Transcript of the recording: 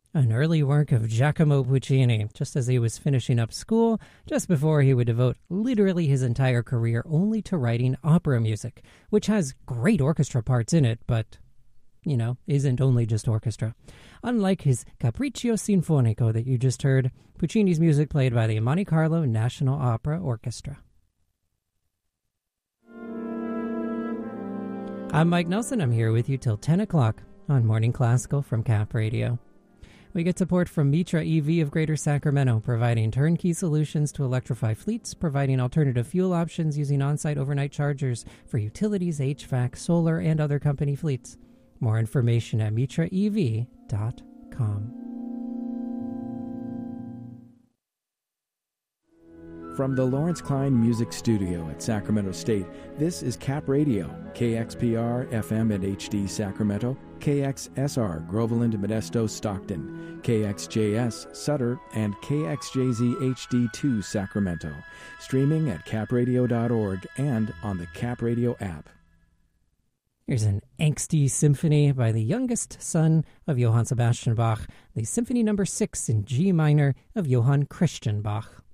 An early work of Giacomo Puccini, just as he was finishing up school, just before he would devote literally his entire career only to writing opera music, which has great orchestra parts in it, but, isn't only just orchestra. Unlike his Capriccio Sinfonico that you just heard, Puccini's music played by the Monte Carlo National Opera Orchestra. I'm Mike Nelson. I'm here with you till 10 o'clock on Morning Classical from Cap Radio. We get support from Mitra EV of Greater Sacramento, providing turnkey solutions to electrify fleets, providing alternative fuel options using on-site overnight chargers for utilities, HVAC, solar, and other company fleets. More information at mitraev.com. From the Lawrence Klein Music Studio at Sacramento State, this is Cap Radio, KXPR FM and HD Sacramento, KXSR Groveland, Modesto, Stockton, KXJS Sutter, and KXJZ HD2 Sacramento. Streaming at capradio.org and on the Cap Radio app. Here's an angsty symphony by the youngest son of Johann Sebastian Bach, the Symphony No. 6 in G minor of Johann Christian Bach.